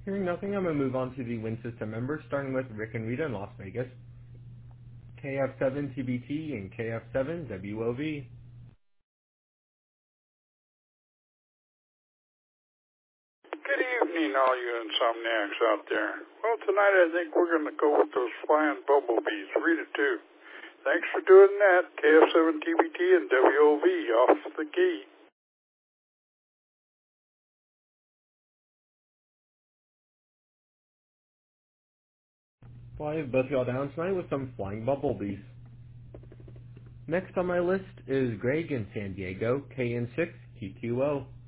Hearing nothing, I'm going to move on to the Wind System members, starting with Rick and Rita in Las Vegas, KF7TBT and KF7WOV. Good evening, all you insomniacs out there. Well, tonight I think we're going to go with those flying bumblebees. Read it too. Thanks for doing that, KF7TBT and WOV off the gate. Well, I have both y'all down tonight with some flying bumblebees. Next on my list is Greg in San Diego, KN6QQO.